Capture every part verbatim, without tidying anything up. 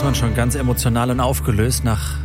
man schon ganz emotional und aufgelöst nach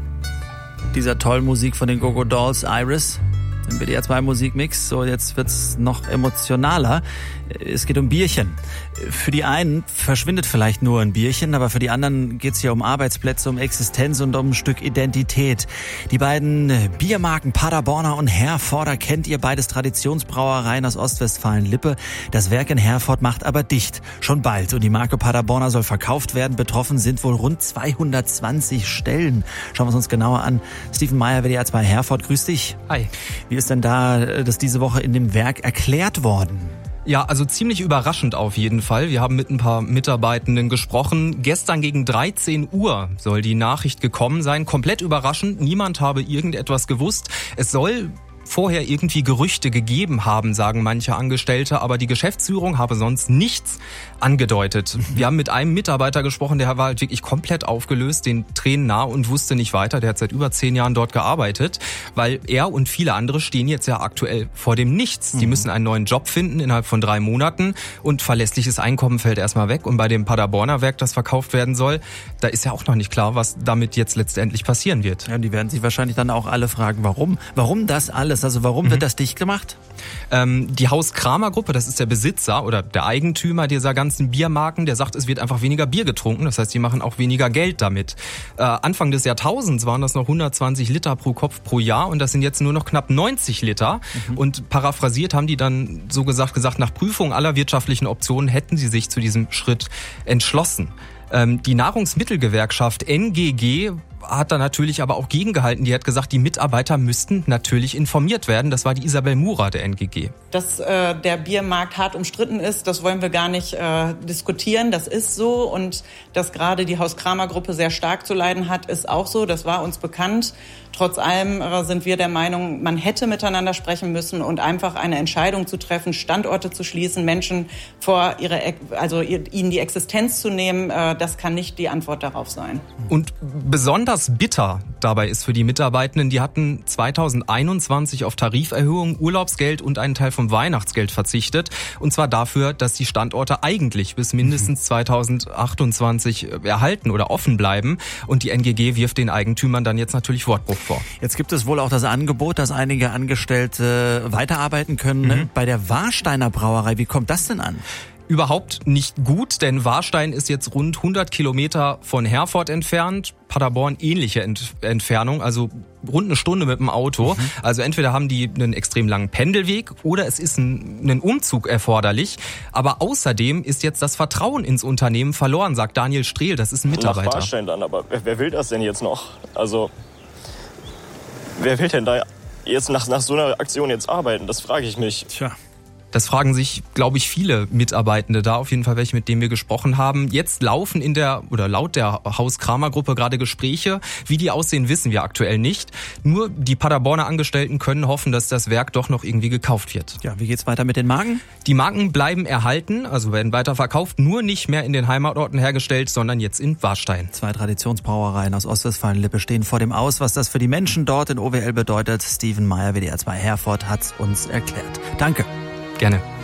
dieser tollen Musik von den Go-Go Dolls, Iris, im W D R zwei Musikmix. So, jetzt wird's noch emotionaler. Es geht um Bierchen. Für die einen verschwindet vielleicht nur ein Bierchen, aber für die anderen geht's hier um Arbeitsplätze, um Existenz und um ein Stück Identität. Die beiden Biermarken Paderborner und Herforder kennt ihr, beides Traditionsbrauereien aus Ostwestfalen-Lippe. Das Werk in Herford macht aber dicht, schon bald. Und die Marke Paderborner soll verkauft werden. Betroffen sind wohl rund zweihundertzwanzig Stellen. Schauen wir es uns genauer an. Steven Meyer, W D R zwei Herford, grüß dich. Hi. Wie ist denn da das diese Woche in dem Werk erklärt worden? Ja, also ziemlich überraschend auf jeden Fall. Wir haben mit ein paar Mitarbeitenden gesprochen. Gestern gegen dreizehn Uhr soll die Nachricht gekommen sein. Komplett überraschend. Niemand habe irgendetwas gewusst. Es soll vorher irgendwie Gerüchte gegeben haben, sagen manche Angestellte, aber die Geschäftsführung habe sonst nichts angedeutet. Wir haben mit einem Mitarbeiter gesprochen, der war halt wirklich komplett aufgelöst, den Tränen nah und wusste nicht weiter. Der hat seit über zehn Jahren dort gearbeitet, weil er und viele andere stehen jetzt ja aktuell vor dem Nichts. Die müssen einen neuen Job finden innerhalb von drei Monaten und verlässliches Einkommen fällt erstmal weg. Und bei dem Paderborner Werk, das verkauft werden soll, da ist ja auch noch nicht klar, was damit jetzt letztendlich passieren wird. Ja, die werden sich wahrscheinlich dann auch alle fragen, warum? Warum das alles? Also warum mhm. wird das dicht gemacht? Ähm, die Haus-Kramer-Gruppe, das ist der Besitzer oder der Eigentümer dieser ganzen Biermarken, der sagt, es wird einfach weniger Bier getrunken. Das heißt, die machen auch weniger Geld damit. Äh, Anfang des Jahrtausends waren das noch hundertzwanzig Liter pro Kopf pro Jahr und das sind jetzt nur noch knapp neunzig Liter. Mhm. Und paraphrasiert haben die dann so gesagt, gesagt, nach Prüfung aller wirtschaftlichen Optionen hätten sie sich zu diesem Schritt entschlossen. Ähm, die Nahrungsmittelgewerkschaft N G G hat da natürlich aber auch gegengehalten. Die hat gesagt, die Mitarbeiter müssten natürlich informiert werden. Das war die Isabel Murer der N G G. Dass äh, der Biermarkt hart umstritten ist, das wollen wir gar nicht äh, diskutieren. Das ist so. Und dass gerade die Haus-Kramer-Gruppe sehr stark zu leiden hat, ist auch so. Das war uns bekannt. Trotz allem äh, sind wir der Meinung, man hätte miteinander sprechen müssen und einfach eine Entscheidung zu treffen, Standorte zu schließen, Menschen vor ihre, also ihnen die Existenz zu nehmen, äh, das kann nicht die Antwort darauf sein. Und besonders bitter dabei ist für die Mitarbeitenden, die hatten zweitausendeinundzwanzig auf Tariferhöhung, Urlaubsgeld und einen Teil vom Weihnachtsgeld verzichtet. Und zwar dafür, dass die Standorte eigentlich bis mindestens zweitausendachtundzwanzig erhalten oder offen bleiben. Und die N G G wirft den Eigentümern dann jetzt natürlich Wortbruch vor. Jetzt gibt es wohl auch das Angebot, dass einige Angestellte weiterarbeiten können, ne? Mhm. Bei der Warsteiner Brauerei. Wie kommt das denn an? Überhaupt nicht gut, denn Warstein ist jetzt rund hundert Kilometer von Herford entfernt. Paderborn ähnliche Ent- Entfernung, also rund eine Stunde mit dem Auto. Mhm. Also entweder haben die einen extrem langen Pendelweg oder es ist ein, ein Umzug erforderlich. Aber außerdem ist jetzt das Vertrauen ins Unternehmen verloren, sagt Daniel Strehl, das ist ein Mitarbeiter. Nach Warstein dann, aber wer, wer will das denn jetzt noch? Also wer will denn da jetzt nach, nach so einer Aktion jetzt arbeiten? Das frage ich mich. Tja. Das fragen sich, glaube ich, viele Mitarbeitende da, auf jeden Fall welche, mit denen wir gesprochen haben. Jetzt laufen in der, oder laut der Haus-Kramer-Gruppe gerade Gespräche. Wie die aussehen, wissen wir aktuell nicht. Nur die Paderborner Angestellten können hoffen, dass das Werk doch noch irgendwie gekauft wird. Ja, wie geht's weiter mit den Marken? Die Marken bleiben erhalten, also werden weiter verkauft, nur nicht mehr in den Heimatorten hergestellt, sondern jetzt in Warstein. Zwei Traditionsbrauereien aus Ostwestfalen-Lippe stehen vor dem Aus. Was das für die Menschen dort in O W L bedeutet, Steven Meyer, W D R zwei Herford, hat's uns erklärt. Danke. Gerne.